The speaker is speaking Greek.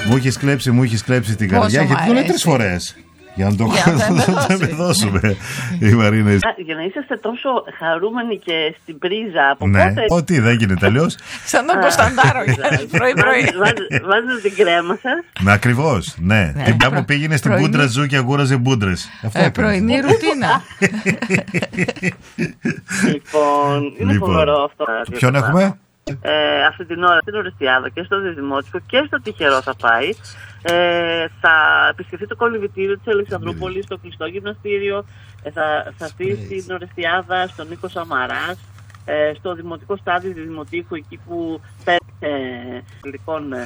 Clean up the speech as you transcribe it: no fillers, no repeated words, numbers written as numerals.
Μου έχεις κλέψει την καρδιά, γιατί το λέει 3 φορές. Για να το δώσουμε. Η Μαρίνα. Για να είσαστε τόσο χαρούμενοι και στην πρίζα από ναι. πότε. Ότι δεν γίνεται αλλιώς. Σαν τον Κωνσταντάρο, πρωί-πρωί. Βάζετε την κρέμα σας. Να, ακριβώς, ναι. Την που πήγαινε στην Μπούντρα Ζου και αγούραζε μπούντρες. Πρωινή ρουτίνα. Λοιπόν, είναι φοβερό αυτό. Ποιον έχουμε? Αυτή την ώρα στην Ορεστιάδα και στο Διδημότυχο και στο Τυχερό θα πάει. Θα επισκεφτεί το κολυβητήριο της Αλεξανδρούπολης, το κλειστό γυμναστήριο. Θα έρθει στην Ορεστιάδα, στον Νίκο Σαμαράς, στο Δημοτικό Στάδιο του Δημοτήχου, εκεί που λοιπόν